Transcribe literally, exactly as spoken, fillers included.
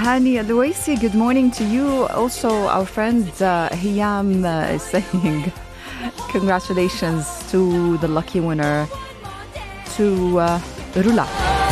Hani Alouaisi, good morning to you. Also, our friend uh, Hiyam uh, is saying congratulations to the lucky winner, to uh, Rula.